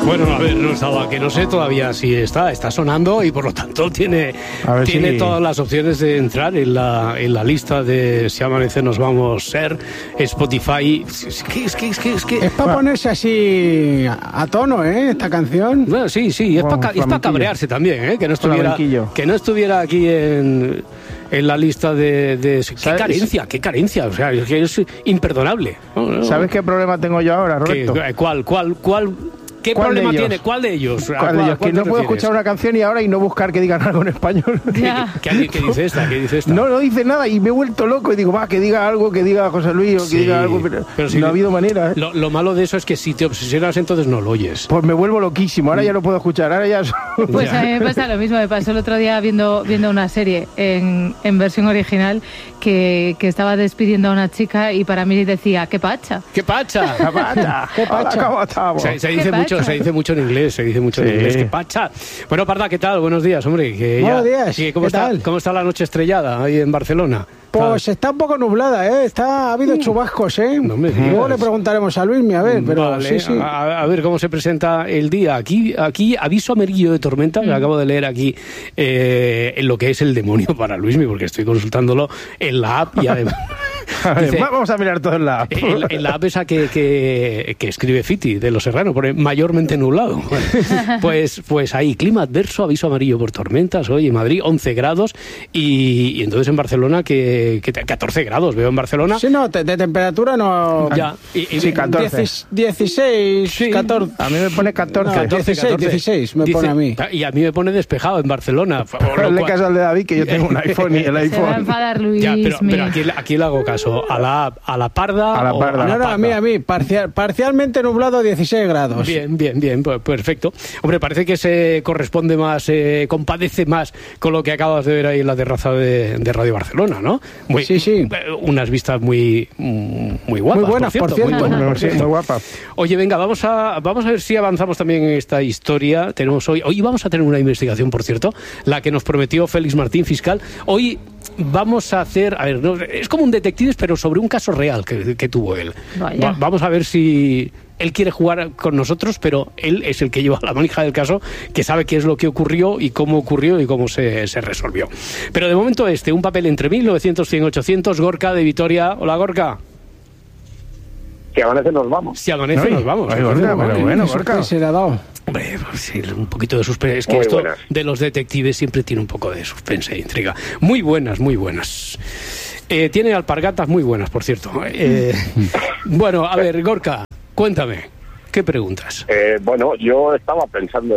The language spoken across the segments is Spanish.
Bueno, a ver, no estaba, que no sé todavía si está sonando y por lo tanto tiene todas las opciones de entrar en la lista de Si Amanece Nos Vamos Ser, Spotify. Es que es para ponerse así a tono, esta canción. Bueno, sí, es para cabrearse también, que no estuviera aquí en la lista de qué carencia, o sea, es que es imperdonable. ¿Sabes qué problema tengo yo ahora, Roberto? ¿Qué problema tiene? ¿Cuál de ellos? Que no puedo escuchar una canción y no buscar que digan algo en español. ¿Qué dice esta? No dice nada y me he vuelto loco y digo, que diga algo, que diga José Luis o que diga algo, pero si no ha habido manera. Lo malo de eso es que si te obsesionas entonces no lo oyes. Pues me vuelvo loquísimo, ahora ya no puedo escuchar, ahora ya... Pues a mí me pasa lo mismo, me pasó el otro día viendo una serie en versión original que estaba despidiendo a una chica y para mí decía, ¡qué pacha! ¡Qué pacha! ¡Qué pacha! ¡Qué pacha! ¿Cómo estamos? Se dice mucho en inglés, ¡qué pacha! Bueno, Parda, ¿qué tal? Buenos días, hombre. Buenos días, ¿Cómo está la noche estrellada ahí en Barcelona? Pues está un poco nublada, ha habido chubascos, No me digas. Luego le preguntaremos a Luismi, a ver, pero vale, sí. A ver cómo se presenta el día. Aquí aviso amarillo de tormenta, que acabo de leer aquí en lo que es el demonio para Luismi, porque estoy consultándolo en la app y además... Dice, vamos a mirar todo en la app. En la app esa que escribe Fiti de Los Serrano, pone mayormente nublado. Pues ahí, clima adverso, aviso amarillo por tormentas. Hoy en Madrid 11 grados y entonces en Barcelona que 14 grados veo en Barcelona. Sí, no, de temperatura no... Ya. Sí, 14. 16, sí. 14. A mí me pone 14. No, 16 me pone a mí. Y a mí me pone despejado en Barcelona. Hazle caso al de David, que yo tengo un iPhone y el iPhone... Se va a enfadar Luis. Ya, pero aquí le hago caso. A la parda. A la parda. No, a mí. Parcialmente nublado, 16 grados. Bien, pues perfecto. Hombre, parece que se corresponde más, compadece más con lo que acabas de ver ahí en la terraza de Radio Barcelona, ¿no? Sí. Unas vistas muy guapas. Muy buenas, por cierto. Muy guapas. Oye, venga, vamos a ver si avanzamos también en esta historia. Tenemos hoy vamos a tener una investigación, por cierto, la que nos prometió Félix Martín, fiscal. Hoy vamos a hacer, es como un detective, pero sobre un caso real que tuvo él. Vamos a ver si él quiere jugar con nosotros, pero él es el que lleva la manija del caso, que sabe qué es lo que ocurrió y cómo se resolvió. Pero de momento un papel entre 1900, 100, 800, Gorka de Vitoria. Hola, Gorka. Si amanece nos vamos. Si amanece nos vamos. Ay, Gorka, pero bueno, Gorka. Se le ha dado. Hombre, sí, un poquito de suspense. Es que muy esto buenas. De los detectives siempre tiene un poco de suspense e intriga. Muy buenas. Tiene alpargatas muy buenas, por cierto. Bueno, a ver, Gorka, cuéntame, ¿qué preguntas? Bueno, yo estaba pensando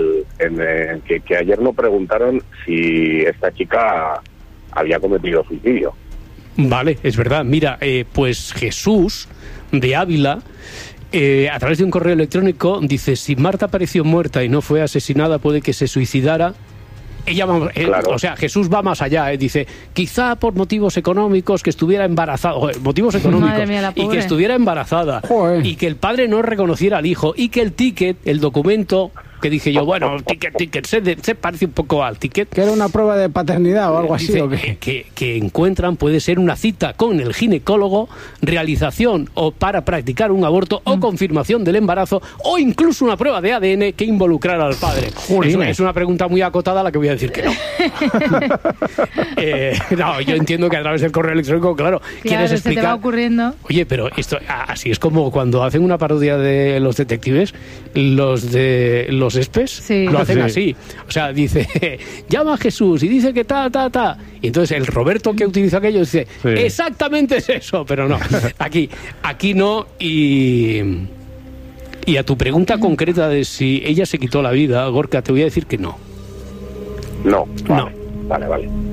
en que ayer nos preguntaron si esta chica había cometido suicidio. Vale, es verdad. Mira, pues Jesús de Ávila, a través de un correo electrónico, dice: si Marta apareció muerta y no fue asesinada, puede que se suicidara. Ella claro. O sea, Jesús va más allá, dice, quizá por motivos económicos, que estuviera embarazada, motivos económicos, Madre mía, la pobre. y que estuviera embarazada, Joder. y que el padre no reconociera al hijo, y que el ticket, el documento, que dije yo, bueno, ticket, se parece un poco al ticket. Que era una prueba de paternidad o algo así, Dice, ¿o qué? que encuentran, puede ser una cita con el ginecólogo, realización o para practicar un aborto o confirmación del embarazo, o incluso una prueba de ADN que involucrara al padre. Es una pregunta muy acotada a la que voy a decir que no. No, yo entiendo que a través del correo electrónico, claro, quieres explicar. Se te va ocurriendo. Oye, pero esto así es como cuando hacen una parodia de los detectives, los de los espes, sí. lo hacen así. O sea, dice, llama a Jesús y dice que ta. Y entonces el Roberto que utiliza aquello dice, exactamente es eso, pero no. Aquí no. Y a tu pregunta concreta de si ella se quitó la vida, Gorka, te voy a decir que no. No. Vale.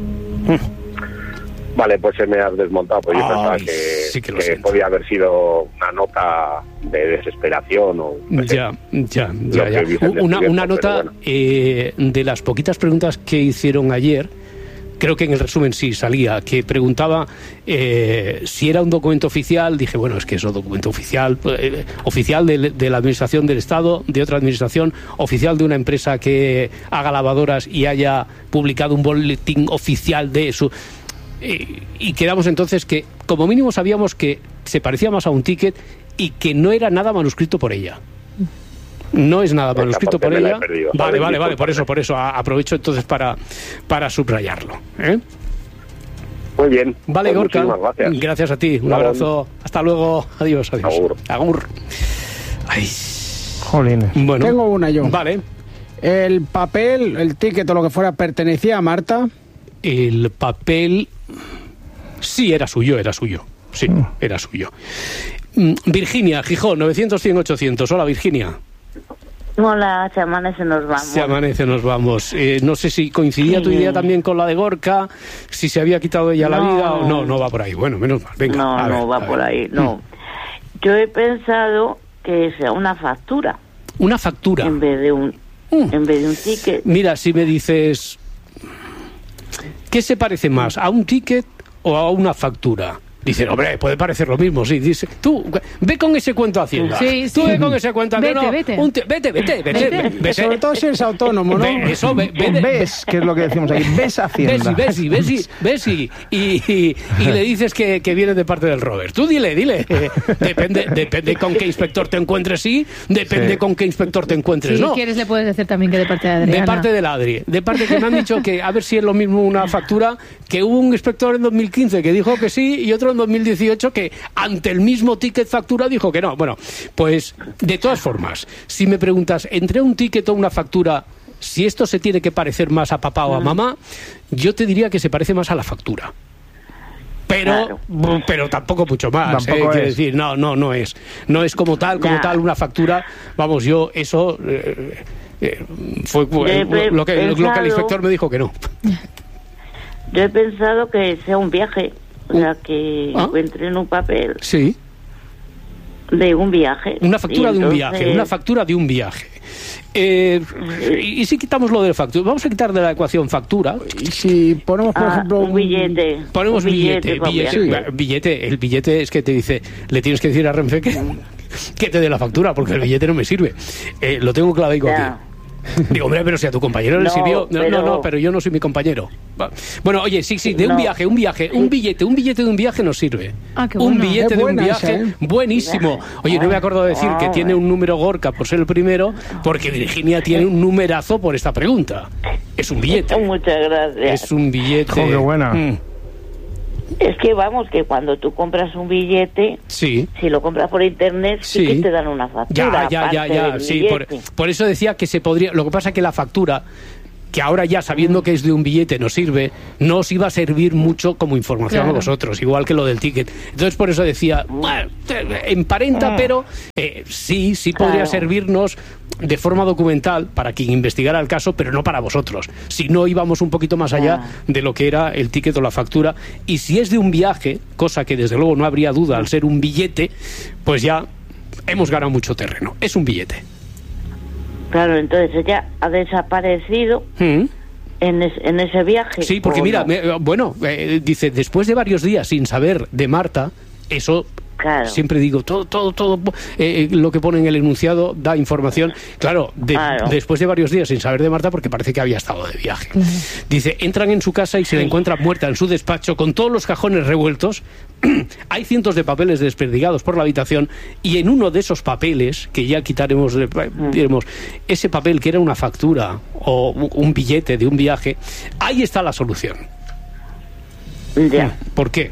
Vale, pues se me has desmontado, pues yo pensaba que podía haber sido una nota de desesperación o... Ya. Una nota, bueno. De las poquitas preguntas que hicieron ayer, creo que en el resumen sí salía, que preguntaba si era un documento oficial. Dije, bueno, es que es un documento oficial, oficial de la administración del Estado, de otra administración, oficial de una empresa que haga lavadoras y haya publicado un boletín oficial de eso. Y quedamos entonces que, como mínimo, sabíamos que se parecía más a un ticket y que no era nada manuscrito por ella. No es nada manuscrito por parte me la ella. he perdido. Vale, por eso aprovecho entonces para subrayarlo. Muy bien. Vale, Pues Gorka. muchísimas gracias. A ti. Un abrazo. Hasta luego. Adiós. Agur. Ay. Jolines. Bueno. Tengo una yo. Vale. El papel, el ticket o lo que fuera, ¿pertenecía a Marta? El papel... Sí, era suyo. Sí, era suyo. Virginia, Gijón, 900-100-800. Hola, Virginia. Hola, se amanece, nos vamos. No sé si coincidía tu idea también con la de Gorka, si se había quitado ella la vida o no. No va por ahí. Bueno, menos mal. Venga, no va por ahí, no. Yo he pensado que sea una factura. ¿Una factura? En vez de un ticket. Mira, si me dices... ¿Qué se parece más, a un ticket o a una factura? Dicen, hombre, puede parecer lo mismo, sí. Dice, tú, ve con ese cuento a Hacienda. Sí. Tú ve con ese cuento a Hacienda. Vete. Sobre todo si eres autónomo, ¿no? Ves, que es lo que decimos aquí, ves Hacienda. Ves y le dices que viene de parte del Robert. Tú dile. Depende con qué inspector te encuentres, depende con qué inspector te encuentres, ¿no? Si quieres le puedes decir también que de parte de Adriana. De parte del Adri. De parte que me han dicho que a ver si es lo mismo una factura, que hubo un inspector en 2015 que dijo que sí y otro en 2018 que ante el mismo ticket factura dijo que no. Bueno, pues de todas formas, si me preguntas entre un ticket o una factura, si esto se tiene que parecer más a papá o a mamá, yo te diría que se parece más a la factura. Pero tampoco mucho más. Quiero decir, no es como tal una factura. Vamos, yo eso fue lo que el inspector me dijo que no. Yo he pensado que sea un viaje. O sea, que encuentre en un papel. Sí. De un viaje. Una factura de un viaje. Una factura de un viaje. Y si quitamos lo de factura, vamos a quitar de la ecuación factura. Y si ponemos, por ejemplo, un billete. Ponemos billete. El billete es que te dice, le tienes que decir a Renfe que te dé la factura, porque el billete no me sirve. Lo tengo clavado aquí. Digo, hombre, pero si a tu compañero le sirvió. No, pero yo no soy mi compañero. Bueno, oye, sí, de un viaje, un billete de un viaje nos sirve. Qué bueno. Un billete de un viaje, buenísimo. Oye, no me acuerdo de decir que tiene un número Gorka por ser el primero, porque Virginia tiene un numerazo por esta pregunta. Es un billete. Muchas gracias. Es un billete. ¡Qué buena! Es que vamos, que cuando tú compras un billete, si lo compras por internet, sí que te dan una factura. Ya, sí, por eso decía que se podría. Lo que pasa es que la factura, que ahora ya sabiendo que es de un billete nos sirve, no os iba a servir mucho como información a vosotros, igual que lo del ticket. Entonces por eso decía, bueno, emparenta, pero sí podría servirnos de forma documental para quien investigara el caso, pero no para vosotros. Si no íbamos un poquito más allá de lo que era el ticket o la factura, y si es de un viaje, cosa que desde luego no habría duda al ser un billete, pues ya hemos ganado mucho terreno. Es un billete. Claro, entonces ella ha desaparecido en ese viaje. Sí, porque mira, dice, después de varios días sin saber de Marta, eso... Claro. Siempre digo, todo lo que pone en el enunciado da información. Claro, después de varios días sin saber de Marta, porque parece que había estado de viaje. Dice, entran en su casa y se la encuentran muerta en su despacho con todos los cajones revueltos. Hay cientos de papeles desperdigados por la habitación y en uno de esos papeles, que ya quitaremos, diremos, ese papel que era una factura o un billete de un viaje, ahí está la solución. Ya. ¿Por qué?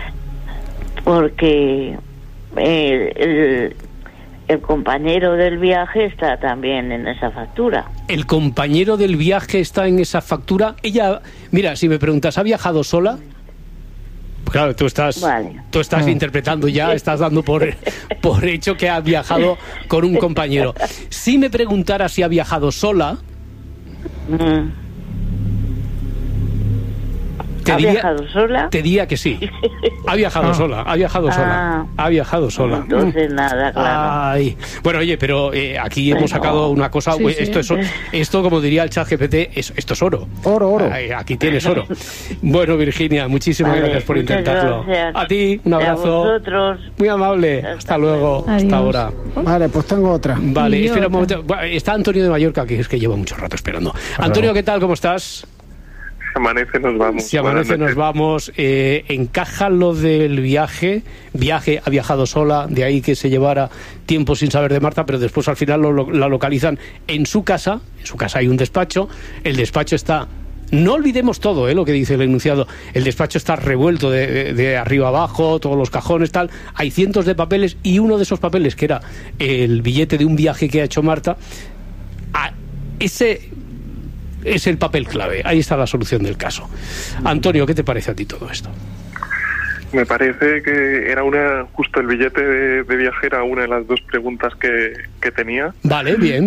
Porque el compañero del viaje está también en esa factura. ¿El compañero del viaje está en esa factura? Ella, mira, si me preguntas, ¿ha viajado sola? Claro, tú estás interpretando ya, estás dando por hecho que ha viajado con un compañero. Si me preguntara si ha viajado sola... ¿Viajado sola? Te diría que sí. Ha viajado sola. Entonces nada, claro. Ay. Bueno, oye, pero aquí hemos sacado una cosa. Esto, como diría el ChatGPT, esto es oro. Oro. Aquí tienes oro. Bueno, Virginia, muchísimas gracias por intentarlo. Gracias. A ti, un abrazo. A vosotros. Muy amable. Hasta luego. Adiós. Hasta ahora. Vale, pues tengo otra. Vale, espera un momento. Está Antonio de Mallorca, que es que lleva mucho rato esperando. Antonio, ¿qué tal? ¿Cómo estás? amanece nos vamos. Si amanece nos vamos. Encaja lo del viaje, ha viajado sola, de ahí que se llevara tiempo sin saber de Marta, pero después al final la localizan en su casa hay un despacho, el despacho está... No olvidemos todo, lo que dice el enunciado. El despacho está revuelto de arriba abajo, todos los cajones, tal. Hay cientos de papeles y uno de esos papeles, que era el billete de un viaje que ha hecho Marta, ese es el papel clave. Ahí está la solución del caso. Antonio, ¿qué te parece a ti todo esto? Me parece que era justo el billete de viaje era una de las dos preguntas que tenía. Vale, bien.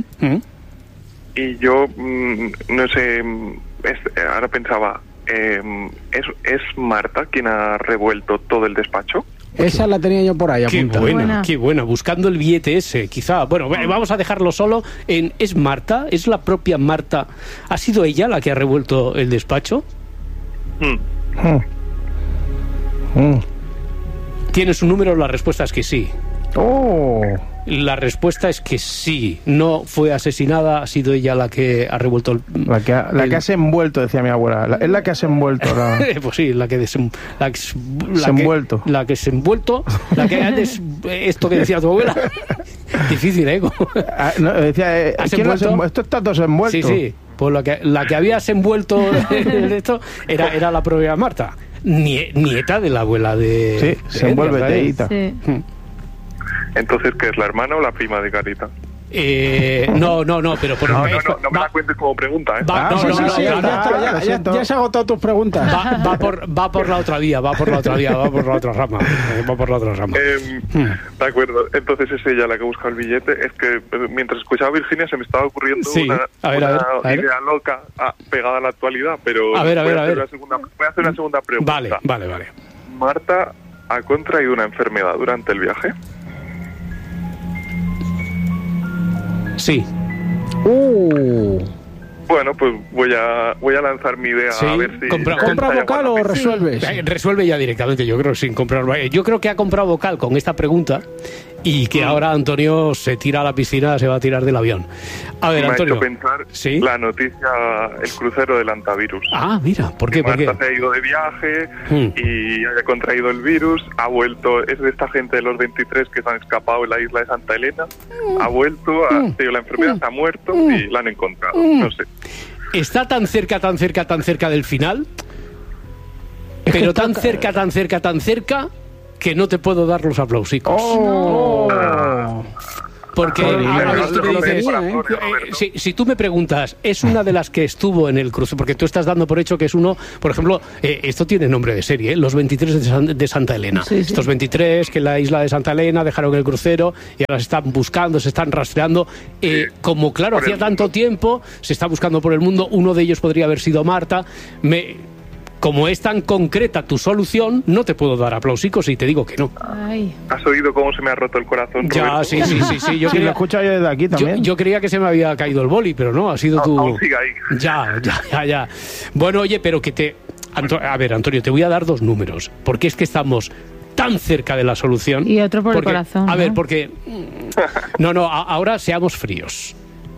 Y yo, no sé, ahora pensaba, ¿es Marta quien ha revuelto todo el despacho? Esa la tenía yo por ahí apuntada. Qué buena, buscando el billete ese, quizá. Bueno, vamos a dejarlo solo en... ¿Es Marta? ¿Es la propia Marta? ¿Ha sido ella la que ha revuelto el despacho? ¿Tienes un número? La respuesta es que sí. La respuesta es que sí. No fue asesinada, ha sido ella la que ha revuelto la que has envuelto, decía mi abuela. Es la que has envuelto. Pues sí, la que ha envuelto, la que esto que decía tu abuela. Difícil, decía, esto está todo envuelto. Sí. Pues la que habías envuelto de esto era la propia Marta, nieta de la abuela de... Sí, se envuelve teíta. Sí. Entonces, ¿qué es, la hermana o la prima de Carita? No, pero por no me la cuentes como pregunta, ¿eh? Ya se han agotado tus preguntas. Va por la otra vía, va por la otra rama. De acuerdo, entonces es ella la que busca el billete. Es que mientras escuchaba a Virginia se me estaba ocurriendo una idea loca pegada a la actualidad, pero voy a hacer una segunda pregunta. Vale. ¿Marta ha contraído una enfermedad durante el viaje? Sí. Bueno, pues voy a lanzar mi idea a ver si... ¿Compra vocal o resuelves? Resuelve ya directamente, yo creo, sin comprar... Yo creo que ha comprado vocal con esta pregunta y que ahora Antonio se tira a la piscina, se va a tirar del avión. A ver, Antonio... Me ha hecho pensar la noticia, el crucero del antivirus. Mira, ¿por qué? Marta se ha ido de viaje y haya contraído el virus, ha vuelto, es de esta gente de los 23 que se han escapado en la isla de Santa Elena, ha vuelto, ha tenido la enfermedad, se ha muerto y la han encontrado, no sé. Está tan cerca del final, pero tan cerca que no te puedo dar los aplausicos. Porque si tú me preguntas, es una de las que estuvo en el crucero, porque tú estás dando por hecho que es uno, por ejemplo, esto tiene nombre de serie, los 23 de Santa Elena. Sí. Estos 23 que en la isla de Santa Elena dejaron el crucero y ahora se están buscando, se están rastreando. Como claro, hacía tanto tiempo, se está buscando por el mundo, uno de ellos podría haber sido Marta. Como es tan concreta tu solución, no te puedo dar aplausicos y te digo que no. Ay. ¿Has oído cómo se me ha roto el corazón, Roberto? Ya, sí. Yo lo escucho yo desde aquí también. Yo creía que se me había caído el boli, pero no, ha sido tu... Aún sigue ahí. Ya. Bueno, oye, pero a ver, Antonio, te voy a dar dos números, porque es que estamos tan cerca de la solución. Y otro por el corazón. A ver, porque... No, ahora seamos fríos.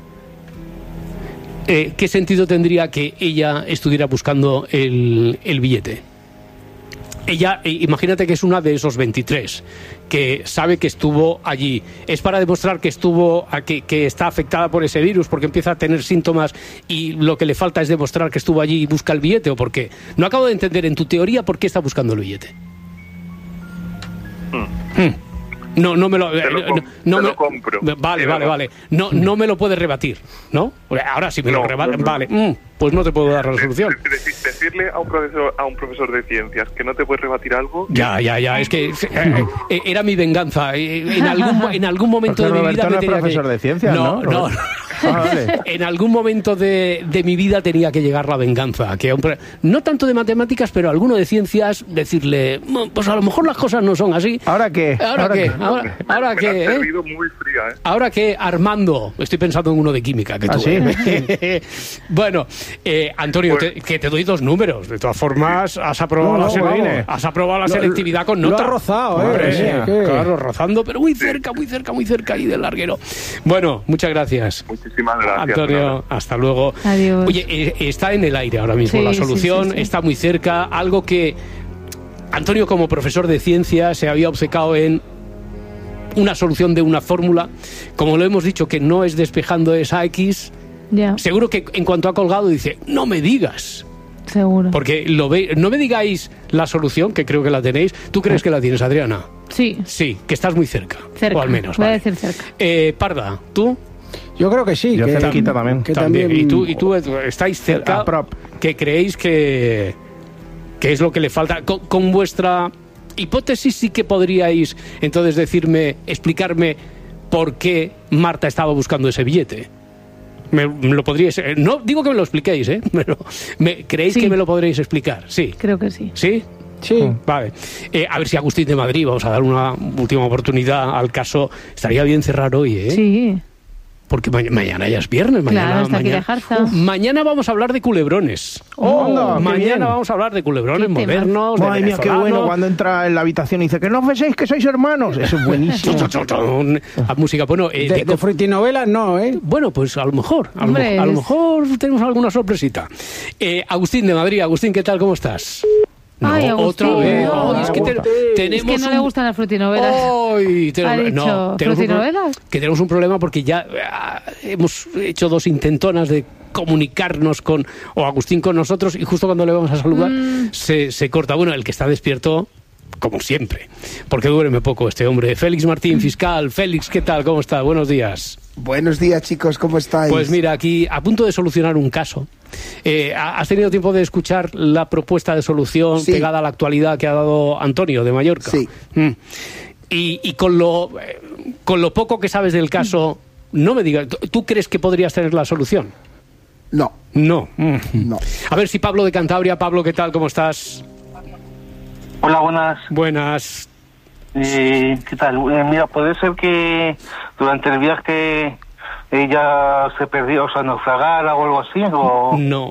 ¿Qué sentido tendría que ella estuviera buscando el billete? Ella, imagínate que es una de esos 23 que sabe que estuvo allí. ¿Es para demostrar que que está afectada por ese virus porque empieza a tener síntomas y lo que le falta es demostrar que estuvo allí y busca el billete? ¿O por qué? No acabo de entender en tu teoría por qué está buscando el billete. No me lo... No me lo compro. Vale. No me lo puedes rebatir, ¿no? Ahora sí me lo rebaten. Vale, pues no te puedo dar la solución. Decirle a un profesor de ciencias que no te puede rebatir algo... Ya. Es que era mi venganza. En algún momento de mi vida... No es profesor de ciencias, ¿no? No. Vale. En algún momento de mi vida tenía que llegar la venganza. No tanto de matemáticas, pero alguno de ciencias, decirle, pues a lo mejor las cosas no son así. ¿Ahora qué? Ahora que... Me ha servido muy fría, ¿eh? Ahora que, Armando, estoy pensando en uno de química que tú. ¿Sí? Bueno, Antonio, que te doy dos números. De todas formas, has aprobado la selectividad con nota. Lo has rozado, Claro, rozando, pero muy cerca y del larguero. Bueno, muchas gracias. Muchísimas gracias. Antonio, hasta luego. Adiós. Oye, está en el aire ahora mismo la solución, está muy cerca, algo que Antonio, como profesor de ciencia, se había obcecado en una solución de una fórmula. Como lo hemos dicho, que no es despejando esa X, seguro que en cuanto ha colgado dice, no me digas. Seguro. Porque no me digáis la solución, que creo que la tenéis. ¿Tú crees que la tienes, Adriana? Sí. Sí, que estás muy cerca. Cerca. O al menos. Voy a decir cerca. Parda, ¿tú? Yo creo que sí. Yo que cerquita también. Que también. ¿Y tú estáis cerca? ¿Que creéis que es lo que le falta? Con vuestra hipótesis sí que podríais entonces explicarme por qué Marta estaba buscando ese billete. ¿Me lo podríais? No digo que me lo expliquéis, ¿creéis que me lo podréis explicar? Sí. Creo que sí. ¿Sí? Sí. Vale. A ver si Agustín de Madrid, vamos a dar una última oportunidad al caso. Estaría bien cerrar hoy, ¿eh? Sí. Porque mañana ya es viernes. Claro, está aquí de Jarza. Mañana vamos a hablar de culebrones. Mañana vamos a hablar de culebrones modernos. Madre mía, qué bueno cuando entra en la habitación y dice que no penséis que sois hermanos. Eso es buenísimo. A música, bueno. De frutinovelas no, ¿eh? Bueno, pues a lo mejor. A lo mejor tenemos alguna sorpresita. Agustín de Madrid. Agustín, ¿qué tal? ¿Cómo estás? No, Agustín, otra vez. No. Es que tenemos es que no le gustan las frutinovelas. ¿Ha dicho frutinovelas? Que tenemos un problema porque ya hemos hecho 2 intentonas de comunicarnos o Agustín con nosotros, y justo cuando le vamos a saludar se corta. Bueno, el que está despierto, como siempre, porque duerme poco este hombre. Félix Martín, fiscal. Félix, ¿qué tal? ¿Cómo está? Buenos días. Buenos días, chicos, ¿cómo estáis? Pues mira, aquí a punto de solucionar un caso. ¿Has tenido tiempo de escuchar la propuesta de solución pegada a la actualidad que ha dado Antonio de Mallorca? Sí. Y con lo poco que sabes del caso, no me digas, ¿tú crees que podrías tener la solución? No. No. No. A ver si Pablo de Cantabria. Pablo, ¿qué tal? ¿Cómo estás? Hola, buenas. Buenas. ¿Qué tal? Mira, puede ser que durante el viaje ella se perdió, o sea, naufragara o algo así, o... No.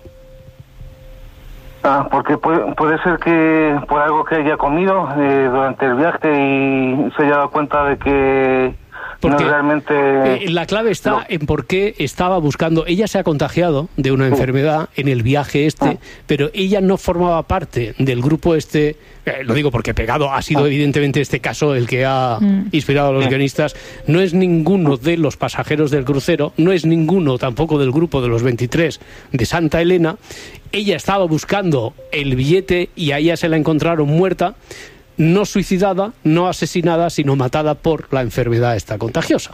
Porque puede ser que por algo que haya comido durante el viaje y se haya dado cuenta de que porque no realmente... la clave está en por qué estaba buscando. Ella se ha contagiado de una enfermedad en el viaje pero ella no formaba parte del grupo lo digo porque pegado ha sido evidentemente este caso el que ha inspirado a los guionistas. No es ninguno de los pasajeros del crucero, no es ninguno tampoco del grupo de los 23 de Santa Elena. Ella estaba buscando el billete y a ella se la encontraron muerta, no suicidada, no asesinada, sino matada por la enfermedad esta contagiosa.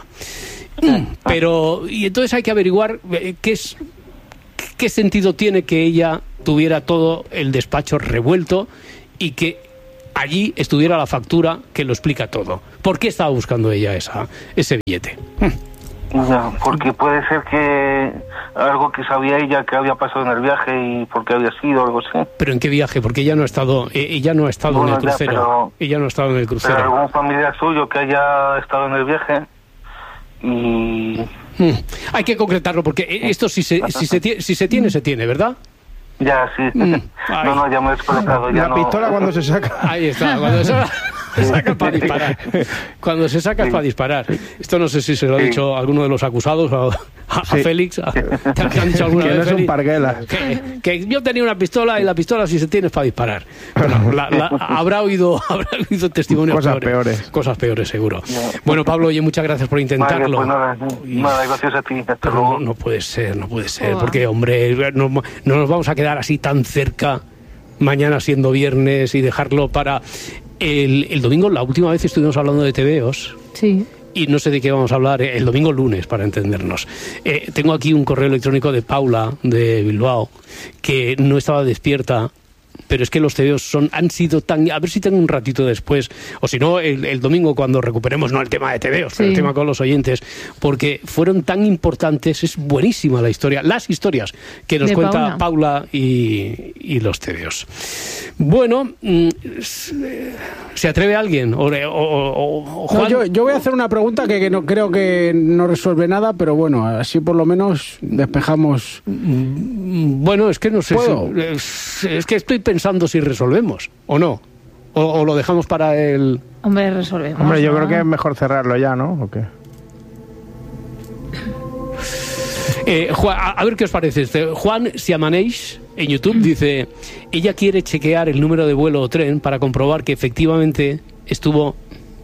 Pero, y entonces hay que averiguar qué sentido tiene que ella tuviera todo el despacho revuelto y que allí estuviera la factura que lo explica todo. ¿Por qué estaba buscando ella ese billete? No, porque puede ser que algo que sabía ella que había pasado en el viaje y por qué había sido, algo así. ¿Pero en qué viaje? Porque ella no ha estado en el crucero. Ella no ha estado en el crucero. Pero algún familiar suyo que haya estado en el viaje y... Hay que concretarlo porque esto si se tiene, se tiene, ¿verdad? Ya, sí. No, ya me he descolocado. La pistola cuando se saca. Ahí está, cuando se saca para disparar. Cuando se saca es para disparar. Esto no sé si se lo ha dicho alguno de los acusados a Félix. ¿Te han dicho alguna vez, no es un parguela. Que yo tenía una pistola y la pistola si se tiene es para disparar. Bueno, habrá oído testimonios peores. Cosas peores, seguro. Bueno, Pablo, oye, muchas gracias por intentarlo. Vale, pues nada, gracias a ti. Hasta luego. No puede ser, porque, hombre, no nos vamos a quedar así tan cerca mañana siendo viernes y dejarlo para... El domingo, la última vez estuvimos hablando de TVOs. Sí. Y no sé de qué vamos a hablar el domingo lunes, para entendernos. Tengo aquí un correo electrónico de Paula, de Bilbao, que no estaba despierta, pero es que los TVOs han sido tan... A ver si tengo un ratito después, o si no, el domingo cuando recuperemos, no el tema de TVOs, pero el tema con los oyentes, porque fueron tan importantes, es buenísima la historia, las historias que nos cuenta Paula y los TVOs. Bueno, ¿se atreve alguien? O Juan? No, yo voy a hacer una pregunta que no creo que no resuelve nada, pero bueno, así por lo menos despejamos. Bueno, es que no sé. Es que estoy pensando si resolvemos o no. O lo dejamos para el... Hombre, resolvemos. Hombre, yo creo que es mejor cerrarlo ya, ¿no? ¿O qué? Juan, a ver qué os parece Juan Siamaneix en YouTube dice: ella quiere chequear el número de vuelo o tren para comprobar que efectivamente estuvo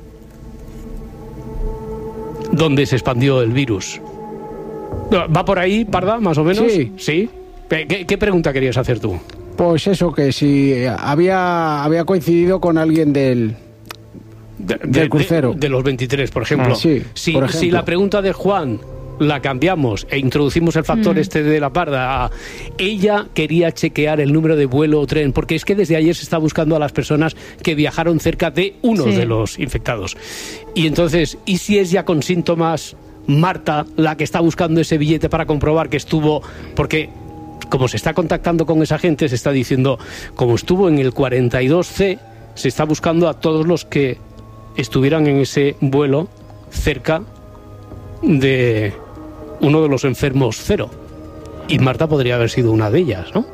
donde se expandió el virus. ¿Va por ahí, Parda, más o menos? Sí. ¿Qué pregunta querías hacer tú? Pues eso, que si había coincidido con alguien del crucero. De los 23, por ejemplo. Sí, por ejemplo. Si la pregunta de Juan la cambiamos e introducimos el factor de la Parda, ella quería chequear el número de vuelo o tren, porque es que desde ayer se está buscando a las personas que viajaron cerca de uno de los infectados. Y entonces, ¿y si es ya con síntomas Marta la que está buscando ese billete para comprobar que estuvo? Porque como se está contactando con esa gente, se está diciendo, como estuvo en el 42C, se está buscando a todos los que estuvieran en ese vuelo cerca de uno de los enfermos 0. Y Marta podría haber sido una de ellas, ¿no?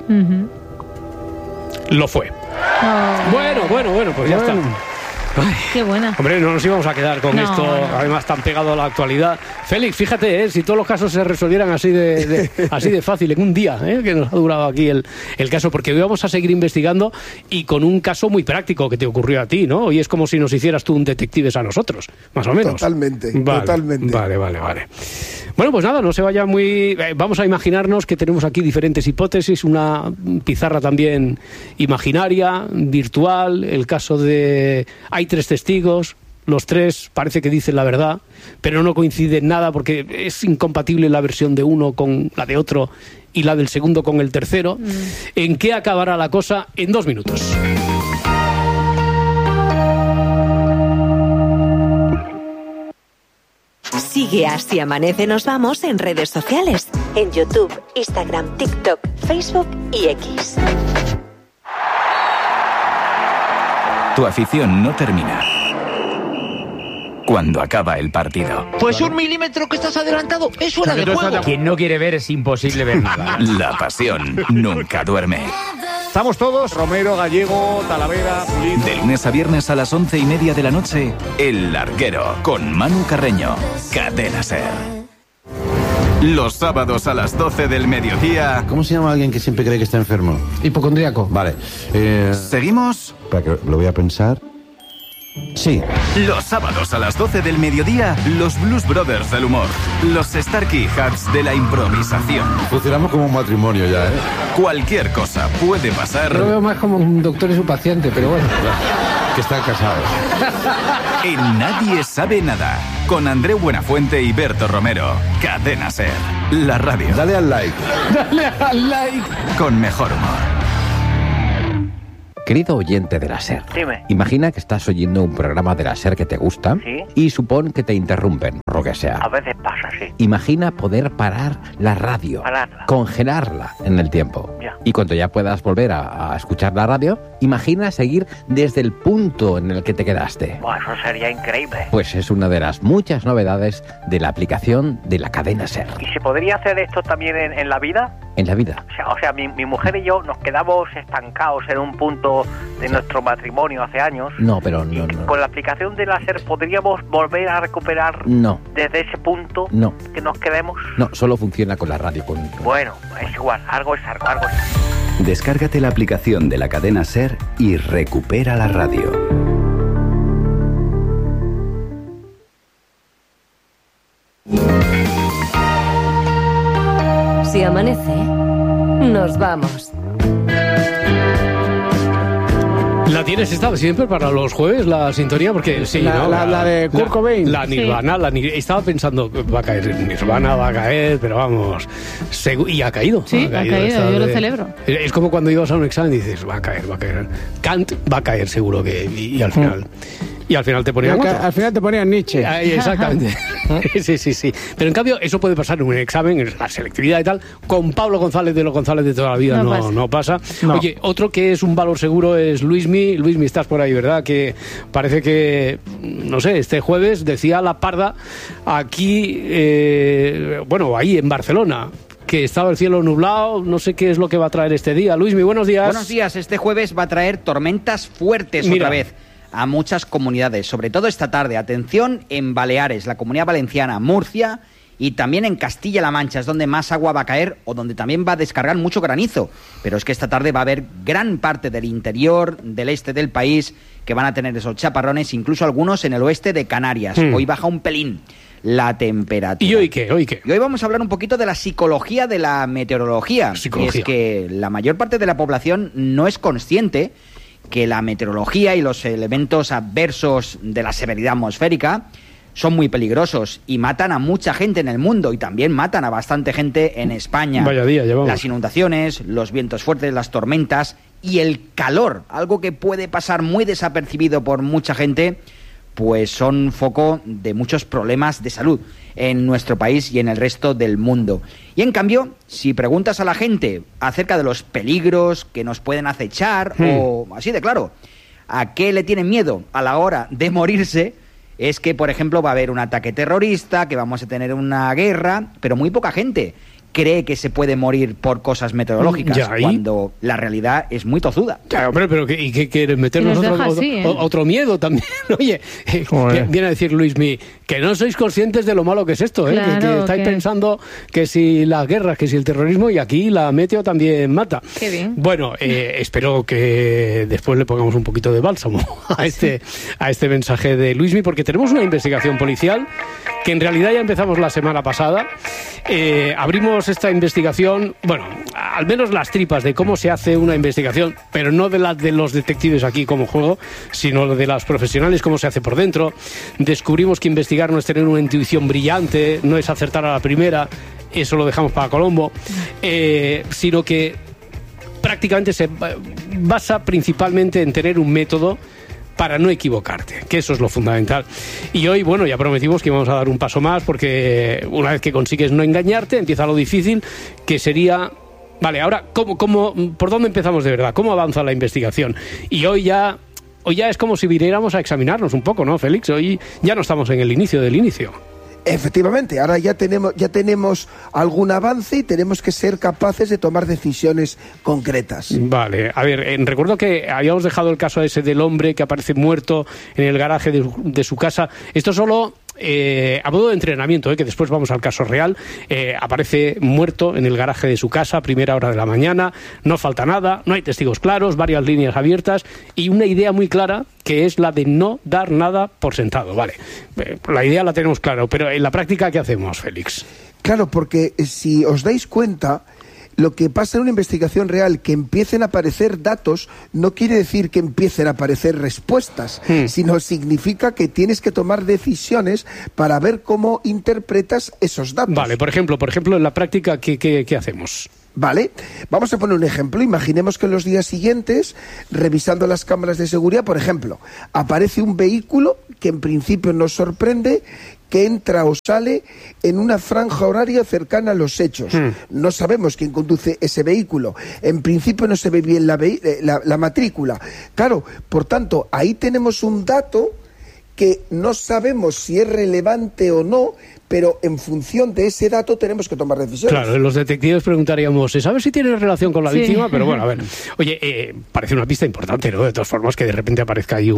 Lo fue. Bueno, pues ya está. Ay, qué buena. Hombre, no nos íbamos a quedar con esto, además tan pegado a la actualidad. Félix, fíjate, si todos los casos se resolvieran así de fácil en un día, que nos ha durado aquí el caso, porque hoy vamos a seguir investigando y con un caso muy práctico que te ocurrió a ti, ¿no? Hoy es como si nos hicieras tú un detectives a nosotros, más o menos. Totalmente. Vale. Bueno, pues nada, no se vaya muy... vamos a imaginarnos que tenemos aquí diferentes hipótesis, una pizarra también imaginaria, virtual, el caso de... Hay 3 testigos, los 3 parece que dicen la verdad, pero no coinciden nada porque es incompatible la versión de uno con la de otro y la del segundo con el tercero. ¿En qué acabará la cosa? En 2 minutos. Sigue Así Amanece Nos Vamos en redes sociales, en YouTube, Instagram, TikTok, Facebook y X. Tu afición no termina cuando acaba el partido. Pues 1 milímetro que estás adelantado, es fuera de juego. Quien no quiere ver es imposible ver nada. La pasión nunca duerme. Estamos todos, Romero, Gallego, Talavera, Pulido. De lunes a viernes a las 11:30 de la noche, El Larguero, con Manu Carreño, Cadena SER. Los sábados a las 12 del mediodía... ¿Cómo se llama alguien que siempre cree que está enfermo? Hipocondríaco. Vale. ¿Seguimos? Espera, que lo voy a pensar. Sí. Los sábados a las 12 del mediodía, los Blues Brothers del humor, los Starkey Hats de la improvisación. Funcionamos como un matrimonio ya, ¿eh? Cualquier cosa puede pasar. Lo veo más como un doctor y su paciente, pero bueno. Que están casados. En Nadie Sabe Nada, con Andreu Buenafuente y Berto Romero. Cadena SER, la radio. Dale al like. Dale al like. Con mejor humor. Querido oyente de la SER, dime. Imagina que estás oyendo un programa de la SER que te gusta, ¿sí? Y supón que te interrumpen, o lo que sea. A veces pasa, sí. Imagina poder parar la radio, Pararla. congelarla en el tiempo. Ya. Y cuando ya puedas volver a escuchar la radio, imagina seguir desde el punto en el que te quedaste. Buah, eso sería increíble. Pues es una de las muchas novedades de la aplicación de la cadena SER. ¿Y se podría hacer esto también en la vida? En la vida. O sea, mi mujer y yo nos quedamos estancados en un punto de nuestro matrimonio hace años. No, pero no. Con la aplicación de la SER podríamos volver a recuperar desde ese punto que nos quedemos. No, solo funciona con la radio. Bueno, es igual, algo es algo. Descárgate la aplicación de la cadena SER y recupera la radio. Si amanece, nos vamos. ¿La tienes esta siempre para los jueves, la sintonía? Porque sí, ¿no? La de Kurt Cobain. La Nirvana, estaba pensando, va a caer Nirvana, va a caer, pero vamos, y ha caído. Sí, ha caído, yo lo celebro. Es como cuando ibas a un examen y dices, va a caer. Kant va a caer seguro que, y al final... Y al final te ponían Al final te ponían Nietzsche. Exactamente. Sí. Pero en cambio, eso puede pasar en un examen, en la selectividad y tal. Con Pablo González de los González de toda la vida no pasa. No. Oye, otro que es un valor seguro es Luismi. Luismi, estás por ahí, ¿verdad? Que parece que, no sé, este jueves decía la Parda aquí, ahí en Barcelona, que estaba el cielo nublado, no sé qué es lo que va a traer este día. Luismi, buenos días. Buenos días, este jueves va a traer tormentas fuertes otra vez a muchas comunidades, sobre todo esta tarde. Atención en Baleares, la Comunidad Valenciana, Murcia Y también en Castilla-La Mancha es donde más agua va a caer o donde también va a descargar mucho granizo. Pero es que esta tarde va a haber gran parte del interior, del este del país, que van a tener esos chaparrones, incluso algunos en el oeste de Canarias. Hoy baja un pelín la temperatura. ¿Y hoy qué? Y hoy vamos a hablar un poquito de la psicología de la meteorología. Y es que la mayor parte de la población no es consciente que la meteorología y los elementos adversos de la severidad atmosférica son muy peligrosos y matan a mucha gente en el mundo y también matan a bastante gente en España. Vaya día llevamos. Las inundaciones, los vientos fuertes, las tormentas y el calor, algo que puede pasar muy desapercibido por mucha gente, pues son foco de muchos problemas de salud en nuestro país y en el resto del mundo. Y en cambio, si preguntas a la gente acerca de los peligros que nos pueden acechar, o así de claro, a qué le tienen miedo a la hora de morirse, es que, por ejemplo, va a haber un ataque terrorista, que vamos a tener una guerra, pero muy poca gente cree que se puede morir por cosas meteorológicas, cuando la realidad es muy tozuda. Ya, hombre, pero ¿qué quieres meternos otro miedo también? Oye, viene a decir Luismi, que no sois conscientes de lo malo que es esto, claro, que estáis pensando que si las guerras, que si el terrorismo, y aquí la meteo también mata. Qué bien. Bueno, espero que después le pongamos un poquito de bálsamo a este mensaje de Luismi, porque tenemos una investigación policial que en realidad ya empezamos la semana pasada. Abrimos esta investigación, bueno, al menos las tripas de cómo se hace una investigación, pero no de la de los detectives aquí como juego, sino de las profesionales, cómo se hace por dentro. Descubrimos que investigar no es tener una intuición brillante, no es acertar a la primera, eso lo dejamos para Colombo, sino que prácticamente se basa principalmente en tener un método para no equivocarte, que eso es lo fundamental. Y hoy, bueno, ya prometimos que íbamos a dar un paso más, porque una vez que consigues no engañarte, empieza lo difícil, que sería... Vale, ahora, ¿por dónde empezamos de verdad? ¿Cómo avanza la investigación? Y hoy ya es como si viniéramos a examinarnos un poco, ¿no, Félix? Hoy ya no estamos en el inicio del inicio. Efectivamente, ahora ya tenemos algún avance y tenemos que ser capaces de tomar decisiones concretas. Vale, a ver, recuerdo que habíamos dejado el caso ese del hombre que aparece muerto en el garaje de su casa. Esto solo a modo de entrenamiento, que después vamos al caso real. Aparece muerto en el garaje de su casa a primera hora de la mañana, no falta nada, no hay testigos claros, varias líneas abiertas y una idea muy clara, que es la de no dar nada por sentado. Vale, la idea la tenemos clara, pero en la práctica, ¿qué hacemos, Félix? Claro, porque si os dais cuenta, lo que pasa en una investigación real, que empiecen a aparecer datos, no quiere decir que empiecen a aparecer respuestas, sino significa que tienes que tomar decisiones para ver cómo interpretas esos datos. Vale, por ejemplo, en la práctica, ¿qué hacemos? Vale, vamos a poner un ejemplo. Imaginemos que en los días siguientes, revisando las cámaras de seguridad, por ejemplo, aparece un vehículo que en principio nos sorprende, que entra o sale en una franja horaria cercana a los hechos. No sabemos quién conduce ese vehículo. En principio no se ve bien la matrícula. Claro, por tanto, ahí tenemos un dato que no sabemos si es relevante o no, pero en función de ese dato tenemos que tomar decisiones. Claro, los detectives preguntaríamos, ¿sabes si tiene relación con la víctima? Pero bueno, a ver, oye, parece una pista importante, ¿no? De todas formas, que de repente aparezca ahí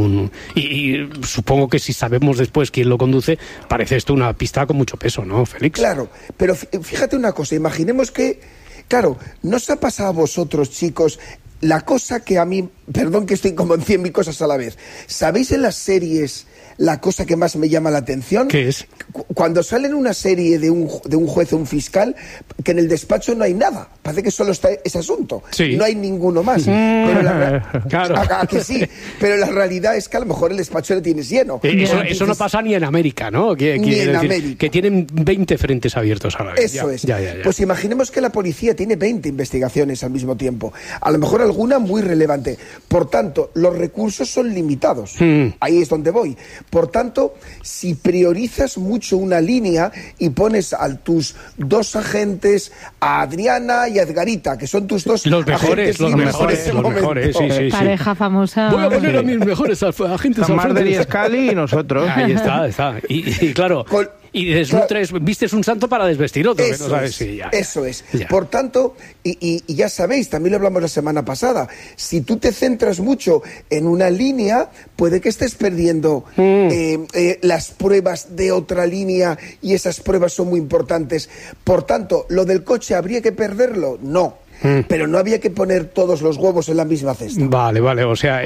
y supongo que si sabemos después quién lo conduce, parece esto una pista con mucho peso, ¿no, Félix? Claro, pero fíjate una cosa, imaginemos que, claro, ¿no os ha pasado a vosotros, chicos, la cosa que a mí, perdón que estoy como en 100.000 cosas a la vez, ¿sabéis en las series la cosa que más me llama la atención? ¿Qué es? Cuando sale en una serie de un juez o un fiscal, que en el despacho no hay nada, parece que solo está ese asunto, no hay ninguno más. Pero claro. Que sí, pero la realidad es que a lo mejor el despacho lo tienes lleno. Eso no pasa ni en América, ¿no? Ni en América. Que tienen 20 frentes abiertos a la vez. Eso es. Pues imaginemos que la policía tiene 20 investigaciones al mismo tiempo, a lo mejor alguna muy relevante. Por tanto, los recursos son limitados. Ahí es donde voy. Por tanto, si priorizas mucho una línea y pones a tus dos agentes, a Adriana y a Edgarita, que son tus dos agentes los mejores, sí. Pareja famosa. Voy a poner a mis mejores agentes al frente. Marder y Scali y nosotros. Ahí está. Y claro... y desnutres, vistes un santo para desvestir otro. Eso, que no sabes si eso es. Ya. Por tanto, y ya sabéis, también lo hablamos la semana pasada, si tú te centras mucho en una línea, puede que estés perdiendo las pruebas de otra línea y esas pruebas son muy importantes. Por tanto, ¿lo del coche habría que perderlo? No. Pero no había que poner todos los huevos en la misma cesta. Vale, o sea,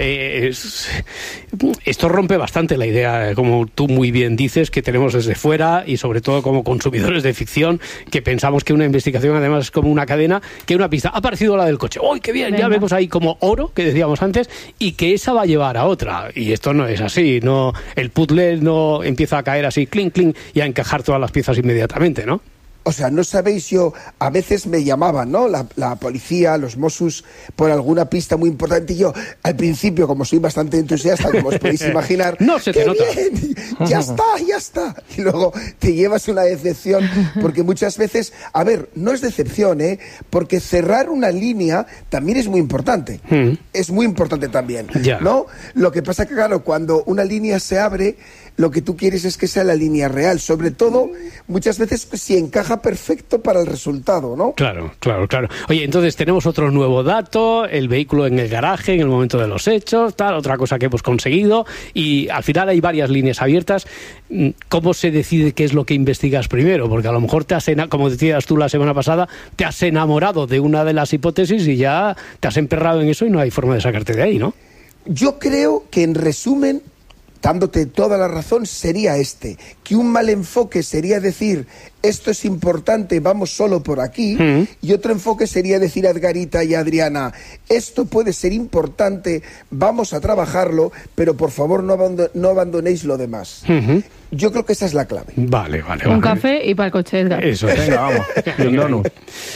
esto rompe bastante la idea, como tú muy bien dices, que tenemos desde fuera y sobre todo como consumidores de ficción, que pensamos que una investigación además es como una cadena, que una pista, ha aparecido la del coche, ¡uy, qué bien! Venga. Ya vemos ahí como oro, que decíamos antes, y que esa va a llevar a otra, y esto no es así, no, el puzzle no empieza a caer así, clink, clink, y a encajar todas las piezas inmediatamente, ¿no? O sea, no sabéis, yo, a veces me llamaban, ¿no? La policía, los Mossos, por alguna pista muy importante. Y yo, al principio, como soy bastante entusiasta, como os podéis imaginar, no se te nota. Bien, ya está. Y luego te llevas una decepción, porque muchas veces, a ver, no es decepción, porque cerrar una línea también es muy importante. Es muy importante también, ¿no? Lo que pasa que, claro, cuando una línea se abre, lo que tú quieres es que sea la línea real, sobre todo muchas veces si encaja perfecto para el resultado, ¿no? Claro. Oye, entonces tenemos otro nuevo dato, el vehículo en el garaje en el momento de los hechos, tal, otra cosa que hemos conseguido, y al final hay varias líneas abiertas. ¿Cómo se decide qué es lo que investigas primero? Porque a lo mejor como decías tú la semana pasada, te has enamorado de una de las hipótesis y ya te has emperrado en eso y no hay forma de sacarte de ahí, ¿no? Yo creo que, en resumen, dándote toda la razón, sería que un mal enfoque sería decir esto es importante, vamos solo por aquí, y otro enfoque sería decir a Edgarita y a Adriana, esto puede ser importante, vamos a trabajarlo, pero por favor no abandonéis lo demás. Yo creo que esa es la clave. Vale. Un café y para el coche, Edgar. Eso, venga, vamos. Y un donut.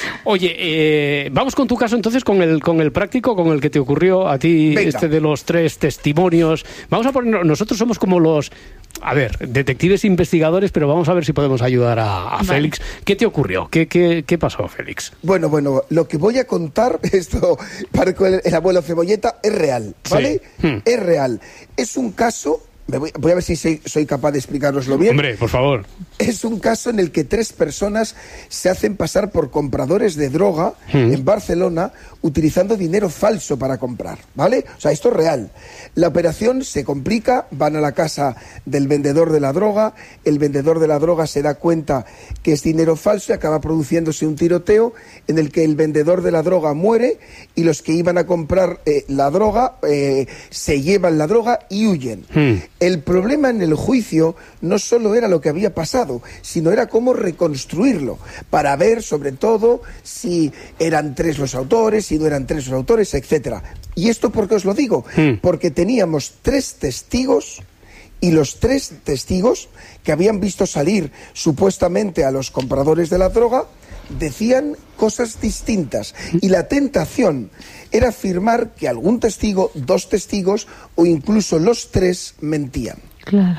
Oye, vamos con tu caso entonces, con el práctico, con el que te ocurrió a ti, venga. De los 3 testimonios. Vamos a poner, nosotros somos como los, detectives investigadores, pero vamos a ver si podemos ayudar a Félix. ¿Qué te ocurrió? ¿Qué pasó, Félix? Bueno, lo que voy a contar, esto para el abuelo Cebolleta, es real, ¿vale? Sí. Es real. Es un caso, voy a ver si soy capaz de explicaroslo bien. Hombre, por favor. Es un caso en el que 3 personas se hacen pasar por compradores de droga en Barcelona utilizando dinero falso para comprar, ¿vale? O sea, esto es real. La operación se complica, van a la casa del vendedor de la droga, el vendedor de la droga se da cuenta que es dinero falso y acaba produciéndose un tiroteo en el que el vendedor de la droga muere y los que iban a comprar la droga se llevan la droga y huyen. El problema en el juicio no solo era lo que había pasado, sino era cómo reconstruirlo, para ver sobre todo si eran 3 los autores, si no eran 3 los autores, etcétera. ¿Y esto por qué os lo digo? Porque teníamos 3 testigos y los 3 testigos que habían visto salir supuestamente a los compradores de la droga decían cosas distintas y la tentación era afirmar que algún testigo, 2 testigos o incluso los 3 mentían. Claro.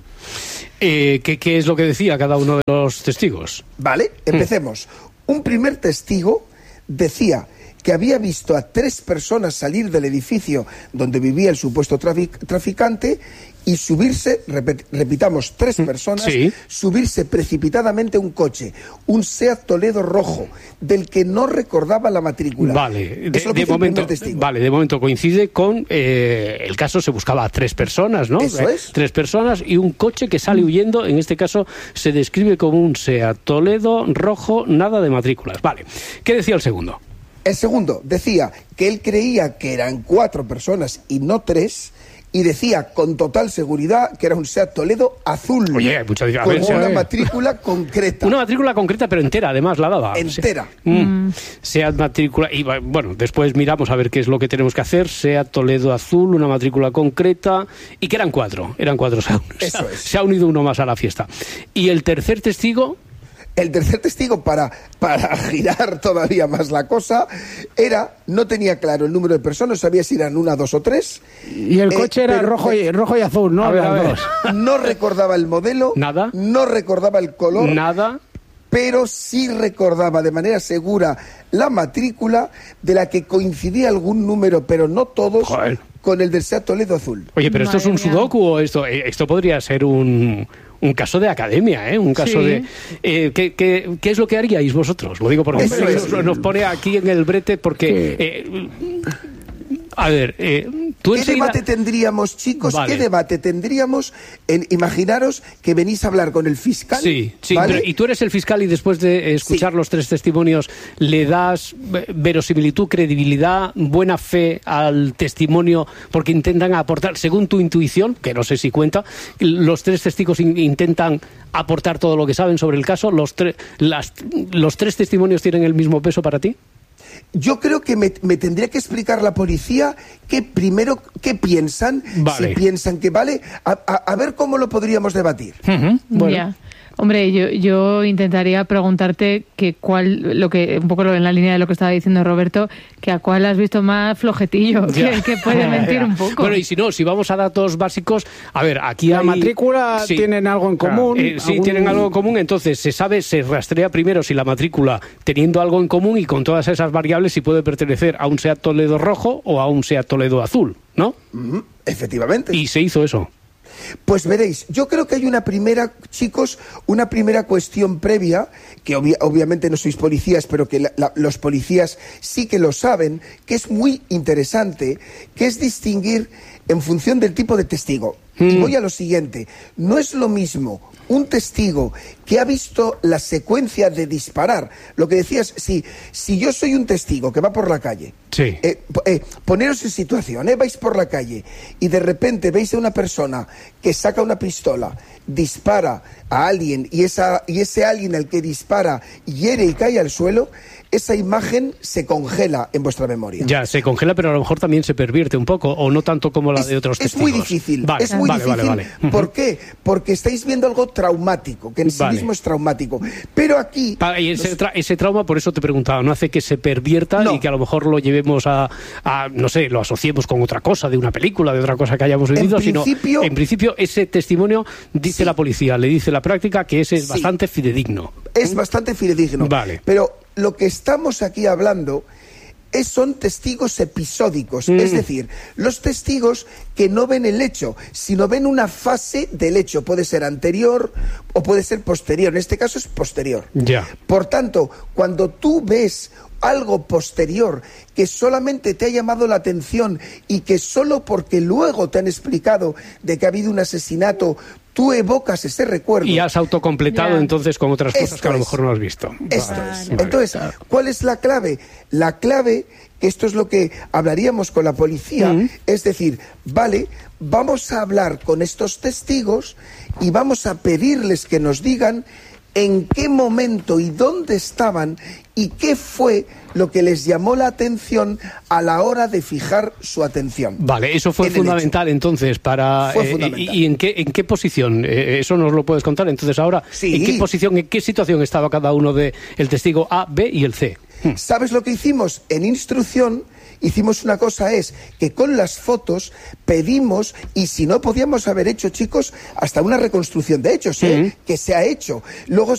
¿Qué es lo que decía cada uno de los testigos? Vale, empecemos. Un primer testigo decía que había visto a 3 personas salir del edificio donde vivía el supuesto traficante y subirse, repitamos, 3 personas, subirse precipitadamente a un coche, un SEAT Toledo rojo, del que no recordaba la matrícula. Vale, de momento coincide con el caso, se buscaba a 3 personas, ¿no? Eso es. 3 personas y un coche que sale huyendo, en este caso se describe como un SEAT Toledo rojo, nada de matrículas. Vale, ¿qué decía el segundo? El segundo decía que él creía que eran 4 personas y no 3, y decía con total seguridad que era un SEAT Toledo azul. Oye, mucha diferencia. Con una matrícula concreta. Una matrícula concreta, pero entera, además, la daba. Entera. SEAT matrícula. Y bueno, después miramos a ver qué es lo que tenemos que hacer. SEAT Toledo azul, una matrícula concreta. Y que eran 4. Eso es. Se ha unido uno más a la fiesta. ¿Y el tercer testigo? El tercer testigo, para girar todavía más la cosa, no tenía claro el número de personas, sabía si eran 1, 2 o 3. Y el coche era rojo y azul, ¿no? A ver. No recordaba el modelo. Nada. No recordaba el color. Nada. Pero sí recordaba de manera segura la matrícula, de la que coincidía algún número, pero no todos. Joder. Con el del SEAT Toledo azul. Oye, pero ¿esto es un sudoku o esto podría ser un un caso de academia, un caso de... ¿qué es lo que haríais vosotros? Lo digo porque nos pone aquí en el brete porque... a ver, tú ¿qué debate tendríamos, chicos? Vale. ¿Qué debate tendríamos? Imaginaros que venís a hablar con el fiscal. Sí, ¿vale? Y tú eres el fiscal y después de escuchar los 3 testimonios, ¿le das verosimilitud, credibilidad, buena fe al testimonio? Porque intentan aportar, según tu intuición, que no sé si cuenta, los 3 testigos intentan aportar todo lo que saben sobre el caso. ¿Los 3 testimonios tienen el mismo peso para ti? Yo creo que me tendría que explicar la policía qué piensan, si piensan que vale, a ver cómo lo podríamos debatir. Bueno. Yeah. Hombre, yo intentaría preguntarte que un poco en la línea de lo que estaba diciendo Roberto, que a cuál has visto más flojetillo, que puede mentir un poco. Bueno, y si vamos a datos básicos, a ver, aquí la matrícula tienen algo en común. Tienen algo en común, entonces se rastrea primero si la matrícula, teniendo algo en común y con todas esas variables, si puede pertenecer a un SEAT Toledo rojo o a un SEAT Toledo azul, ¿no? Efectivamente. Y se hizo eso. Pues veréis, yo creo que hay una primera cuestión previa, que obviamente no sois policías, pero que los policías sí que lo saben, que es muy interesante, que es distinguir en función del tipo de testigo. Y voy a lo siguiente, no es lo mismo un testigo que ha visto la secuencia de disparar. Lo que decías, si yo soy un testigo que va por la calle, poneros en situación, vais por la calle y de repente veis a una persona que saca una pistola, dispara a alguien y ese alguien al que dispara hiere y cae al suelo, esa imagen se congela en vuestra memoria. Ya, se congela, pero a lo mejor también se pervierte un poco, o no tanto como la de otros testigos. Es muy difícil. Vale. ¿Por qué? Porque estáis viendo algo traumático, que en sí mismo es traumático. Pero aquí... Y ese trauma, por eso te preguntaba, ¿no hace que se pervierta y que a lo mejor lo llevemos a, no sé, lo asociemos con otra cosa, de una película, de otra cosa que hayamos vivido? En principio, ese testimonio, dice la policía, le dice la práctica, que ese es bastante fidedigno. Es bastante fidedigno. Vale. Pero lo que estamos aquí hablando son testigos episódicos, es decir, los testigos que no ven el hecho, sino ven una fase del hecho, puede ser anterior o puede ser posterior, en este caso es posterior. Ya. Por tanto, cuando tú ves algo posterior que solamente te ha llamado la atención y que solo porque luego te han explicado de que ha habido un asesinato, tú evocas ese recuerdo. Y has autocompletado entonces con otras cosas que a lo mejor no has visto. Entonces, ¿cuál es la clave? La clave, que esto es lo que hablaríamos con la policía, es decir, vamos a hablar con estos testigos y vamos a pedirles que nos digan en qué momento y dónde estaban y qué fue lo que les llamó la atención a la hora de fijar su atención. Vale, eso fue fundamental entonces para... Fue fundamental. ¿Y en qué posición? ¿Eso nos lo puedes contar? Entonces ahora, ¿en qué posición, en qué situación estaba cada uno de el testigo A, B y el C? ¿Sabes lo que hicimos? En instrucción hicimos una cosa, es que con las fotos pedimos, y si no podíamos haber hecho, chicos, hasta una reconstrucción de hechos, que se ha hecho. Luego